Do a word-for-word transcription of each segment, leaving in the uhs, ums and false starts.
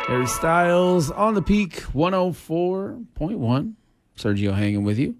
Harry Styles on the Peak one oh four point one. Sergio hanging with you.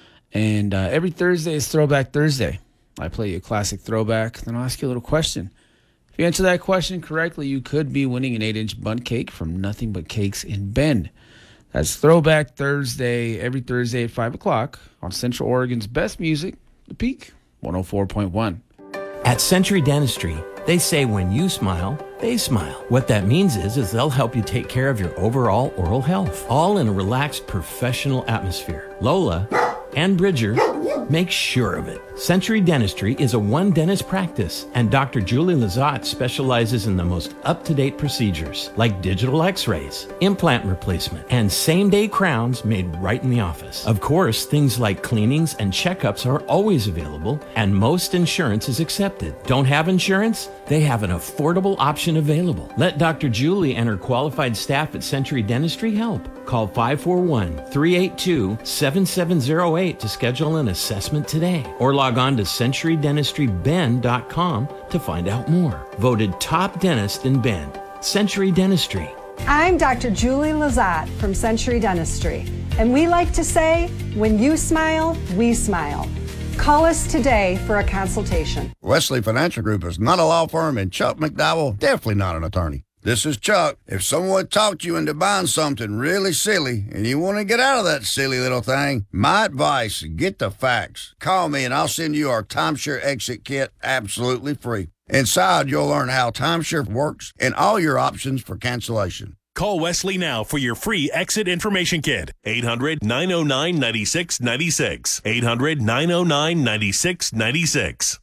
And uh, every Thursday is Throwback Thursday. I play you a classic throwback, then I'll ask you a little question. If you answer that question correctly, you could be winning an eight-inch bundt cake from Nothing But Cakes in Bend. That's Throwback Thursday, every Thursday at five o'clock on Central Oregon's best music, The Peak one oh four point one. At Century Dentistry, they say when you smile, they smile. What that means is, is they'll help you take care of your overall oral health, all in a relaxed, professional atmosphere. Lola and Bridger make sure of it. Century Dentistry is a one-dentist practice, and Doctor Julie Lazat specializes in the most up-to-date procedures, like digital x-rays, implant replacement, and same-day crowns made right in the office. Of course, things like cleanings and checkups are always available, and most insurance is accepted. Don't have insurance? They have an affordable option available. Let Doctor Julie and her qualified staff at Century Dentistry help. Call five four one, three eight two, seven seven zero eight to schedule an assessment today, or log on to century dentistry bend dot com to find out more. Voted top dentist in Bend. Century Dentistry. I'm Doctor Julie Lazat from Century Dentistry, and we like to say, when you smile, we smile. Call us today for a consultation. Wesley Financial Group is not a law firm, and Chuck McDowell definitely not an attorney. This is Chuck. If someone talked you into buying something really silly and you want to get out of that silly little thing, my advice, get the facts. Call me and I'll send you our timeshare exit kit absolutely free. Inside, you'll learn how timeshare works and all your options for cancellation. Call Wesley now for your free exit information kit. eight hundred, nine oh nine, nine six nine six. eight hundred, nine oh nine, nine six nine six.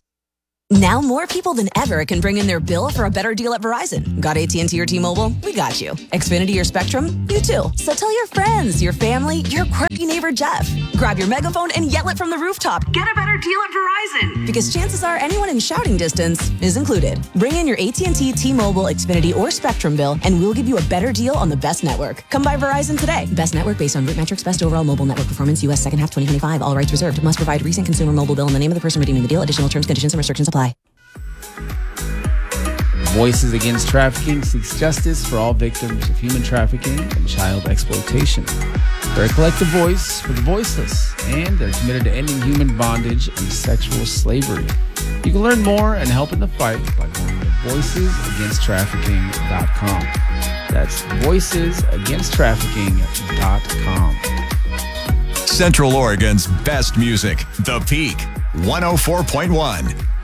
Now more people than ever can bring in their bill for a better deal at Verizon. Got A T and T or T-Mobile? We got you. Xfinity or Spectrum? You too. So tell your friends, your family, your quirky neighbor Jeff. Grab your megaphone and yell it from the rooftop. Get a better deal at Verizon. Because chances are anyone in shouting distance is included. Bring in your A T and T, T-Mobile, Xfinity, or Spectrum bill, and we'll give you a better deal on the best network. Come by Verizon today. Best network based on root metrics, best overall mobile network performance, U S second half twenty twenty-five. All rights reserved. Must provide recent consumer mobile bill and the name of the person redeeming the deal. Additional terms, conditions, and restrictions apply. Voices Against Trafficking seeks justice for all victims of human trafficking and child exploitation. They're a collective voice for the voiceless, and they're committed to ending human bondage and sexual slavery. You can learn more and help in the fight by going to voices against trafficking dot com. That's voices against trafficking dot com. Central Oregon's best music, The Peak one oh four point one.